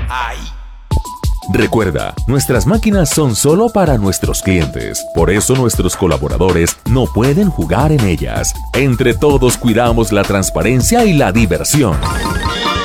Ay. Recuerda, nuestras máquinas son solo para nuestros clientes. Por eso nuestros colaboradores no pueden jugar en ellas. Entre todos cuidamos la transparencia y la diversión.